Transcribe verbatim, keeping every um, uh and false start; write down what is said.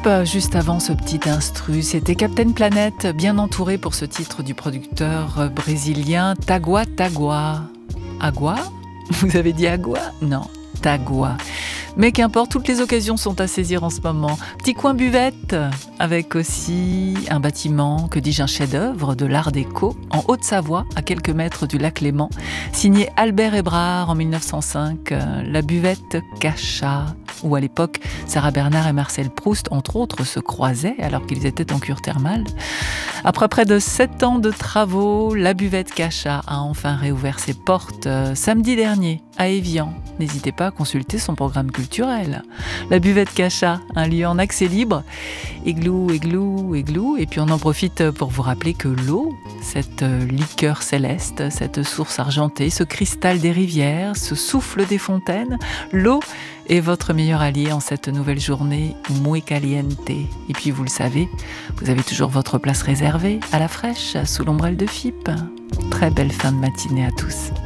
Fipe, juste avant ce petit instru, c'était Captain Planet, bien entouré pour ce titre du producteur brésilien Tagua Tagua. Agua ? Vous avez dit Agua ? Non, Tagua. Mais qu'importe, toutes les occasions sont à saisir en ce moment. Petit coin buvette, avec aussi un bâtiment, que dis-je, un chef-d'œuvre de l'art déco, en Haute-Savoie, à quelques mètres du lac Léman, signé Albert Hébrard en mille neuf cent cinq, euh, la buvette Cachat, où à l'époque, Sarah Bernard et Marcel Proust, entre autres, se croisaient alors qu'ils étaient en cure thermale. Après près de sept ans de travaux, la buvette Cachat a enfin réouvert ses portes euh, samedi dernier à Évian. N'hésitez pas à consulter son programme culturel. La buvette Cachat, un lieu en accès libre. Églou, églou, églou. Et puis on en profite pour vous rappeler que l'eau, cette liqueur céleste, cette source argentée, ce cristal des rivières, ce souffle des fontaines, l'eau est votre meilleur allié en cette nouvelle journée muy caliente. Et puis vous le savez, vous avez toujours votre place réservée à la fraîche, sous l'ombrelle de Fipe. Très belle fin de matinée à tous.